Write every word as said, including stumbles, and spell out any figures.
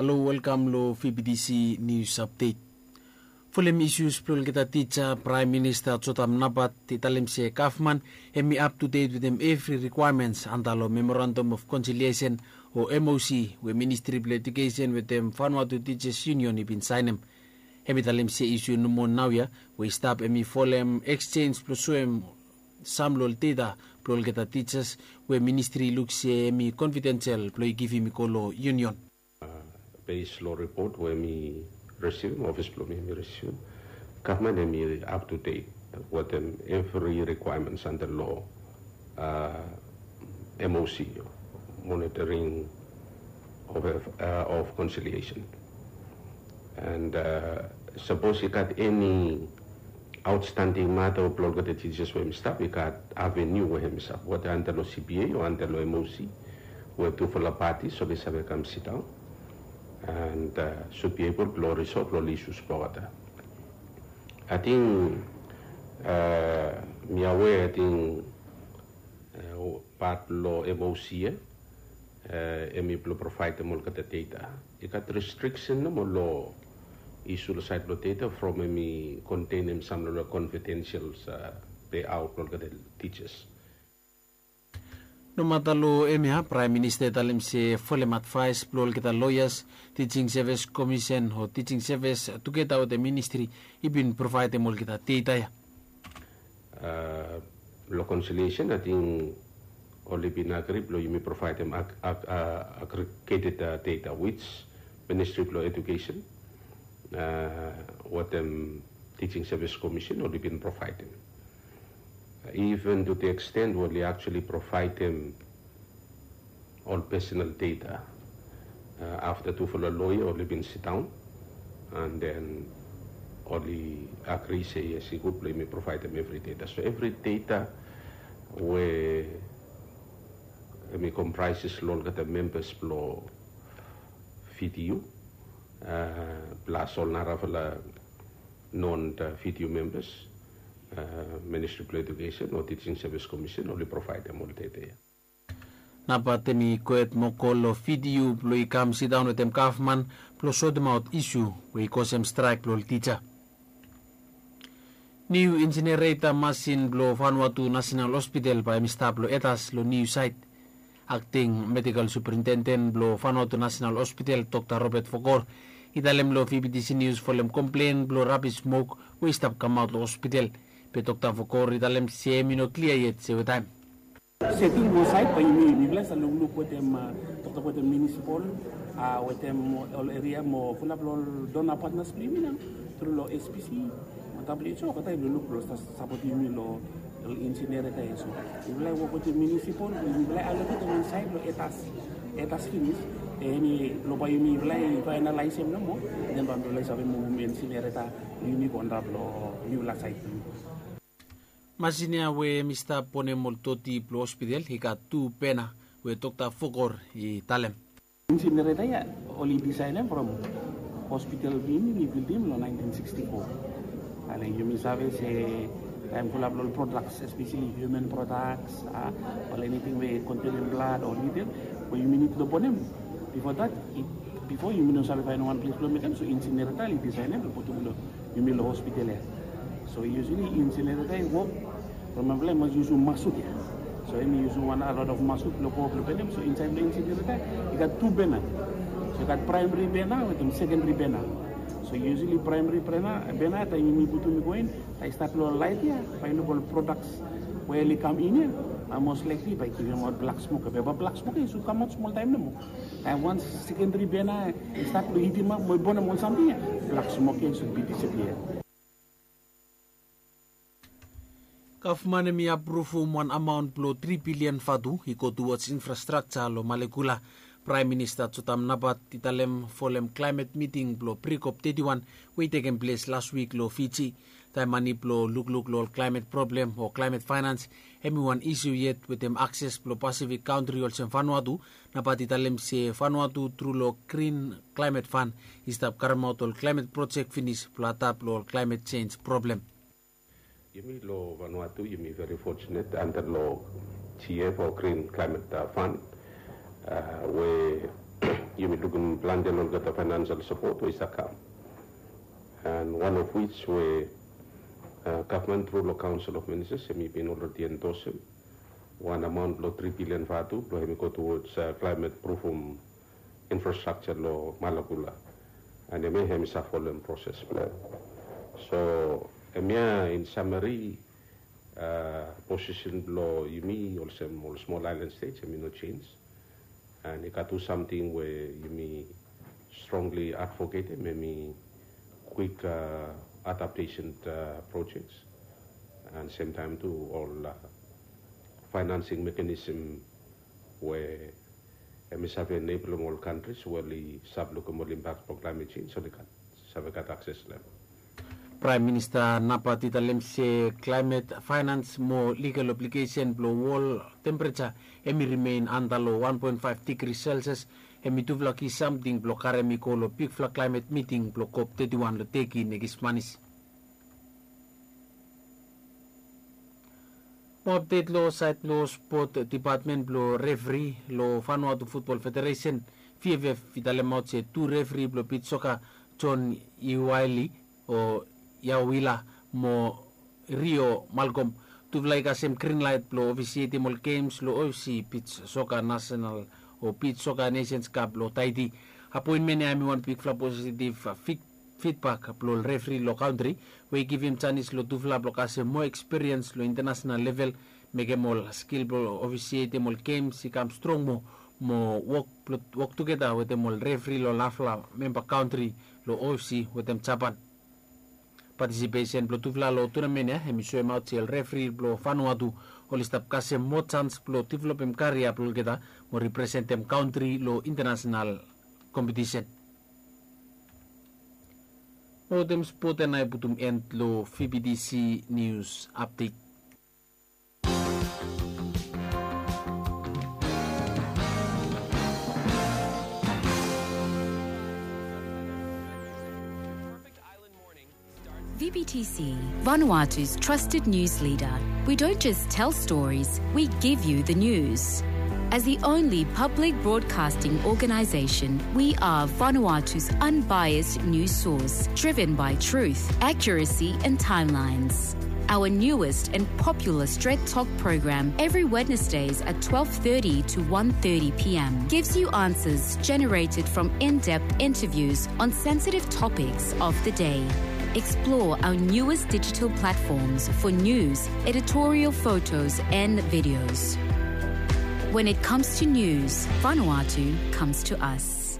Hello, welcome lo F B D C News Update. Fulem issues plul kita teacher Prime Minister Chotam Nabat titalim se Kaufman emi up to date with them every requirements andalo Memorandum of Conciliation o M O C we Ministry of Education with them Vanuatu Teachers Union ibin signem. Emi talim se issue numon nawya we stop emi folem exchange plus suem samlol teda plul kita teachers we Ministry looks se emi confidential ploi give emi kolo union. Base law report where me receive, office flow me receive, government me up to date with them every requirements under law, uh, M O C, monitoring of uh, of conciliation, and uh, suppose you got any outstanding matter of law that the teachers were stop, you got avenue where him stop, whether under law C B A or under law M O C, where two for the parties, so they have come sit down. And uh, should be able to resolve all issues for I think uh, me aware I think uh, part law M O C uh, emi plo provide them all the data. You got restriction no law issue side law data from emi contain them some law confidential uh, payout all the teachers. No matalo emiha Prime Minister talim se folem advice plol kita lawyers Teaching Service Commission or Teaching Service together with the ministry ibin provide mol kita data ya. Uh, law conciliation I think only been agreed law you may provide them ag ag uh, aggregated uh, data which Ministry of Law Education uh, what them Teaching Service Commission only been providing. Even to the extent where they actually provide them all personal data uh, after to follow a lawyer only been sit down and then only agree say yes he could play me provide them every data. So every data where I mean comprises law that the members law V D U uh, plus all naravala non V D U members. Uh, Ministry of Education or Teaching Service Commission only provide them all data. Napate mi koet mo kolo video ploi kam sit down with them Kaufman plus sort them out issue we cause them strike plol teacher. New incinerator machine blo Vanuatu National Hospital by Mister Blo etas lo new site. Acting Medical Superintendent blo Vanuatu National Hospital Doctor Robert Fokor italem lo F B D C News folem complain blo rapid smoke we stop come out lo hospital. Petokta Fokor italem semino clear yet se time. Setting mo site pa imi bibla sa lulu ko tem tokta ko tem municipal a uh, tem all area mo full upload dona partners criminal through lo S P C W H O kata lulu pro sa sapot imi lo incinerator eso. Bibla ko tem municipal bibla alo ko tem site lo etas etas finish any lo pa imi bibla finalize em mo then ba lo sabe mo incinerator imi kontrap lo bibla site. Masinia we Mister Pone Moltoti Plo Hospital hika tu pena we Doctor Fokor i talem. Incinerator ya only design from hospital being we built in nineteen sixty-four. Ale you may sabe se time full of products especially human products uh, or anything we contain blood or liver we you need to put them. Before that it, before you may not sabe find one place to make them so incinerator li design them put them you may hospital ya. So usually incinerator work remember must use masuk ya. So ini use one a lot of masuk local problem. So inside the incinerator you got two burner. So you got primary burner with them secondary burner. So usually primary burner burner that you need to go in, I start low light ya, valuable products where they come in here. And most likely by giving out black smoke. But black smoke is to come out small time no more. And once secondary burner start to heat him up, we burn them something. Black smoke should be disappear. Kaufman mi approve one amount below three billion fadu he go towards infrastructure lo Malekula. Prime Minister Chotam Nabat italem folem climate meeting below pre-COP thirty-one we taken place last week lo Fiji. Time money below look look lo climate problem or climate finance. Everyone issue yet with them access below Pacific country also Vanuatu. Nabat italem se Vanuatu through lo green climate fund is tap karamot lo climate project finish platap lo climate change problem. Yumi lo Vanuatu, yumi very fortunate under lo G F or Green Climate uh, Fund, uh, where you may look in plan on get the financial support with account. And one of which were uh, government through the Council of Ministers, I mean already endorsed one amount of three billion fatu, lo hemi go towards uh, climate proof infrastructure lo Malagula, and I may have a following process plan. So, emia in summary, uh, position lo yumi also small island states, I mean no change, and it got to something where yumi strongly advocated, maybe quick uh, adaptation uh, projects, and same time to all uh, financing mechanism where M S F enable all countries where the sub-local impact for climate change so they can have access level. Prime Minister Napa titalem se climate finance mo legal obligation blow wall temperature emi remain under lo one point five degrees Celsius emi tuvla ki something blow karemi ko lo big fla climate meeting blow COP thirty-one lo teki negis manis. Mo update lo site lo sport department lo referee lo Vanuatu Football Federation V F F vitalem out se two referee blow pit soccer John Iwaili o Yawila mo Rio Malcolm tuvlay kasem green light blow officiate mol games lo O F C pitch soccer national o pitch soccer nations cup lo Tahiti appointment ni ami one big fla positive feedback blow referee lo country we give him chance lo tuvla blow kasem more experience lo international level make mol skill blow officiate mol games he come strong mo mo work work together with them mol referee lo lafla member country lo O F C with them Japan participation blow tuvla lo tournament ya hemi show out el referee blow Vanuatu holistap kasem mo chance blow develop em career blow kita mo represent them country lo international competition. O dem sport en ay putum end lo V B D C news update. V B T C, Vanuatu's trusted news leader. We don't just tell stories, we give you the news. As the only public broadcasting organisation, we are Vanuatu's unbiased news source, driven by truth, accuracy and timelines. Our newest and popular Straight Talk program every Wednesdays at twelve thirty to one thirty p m gives you answers generated from in-depth interviews on sensitive topics of the day. Explore our newest digital platforms for news, editorial photos and videos. When it comes to news, Vanuatu comes to us.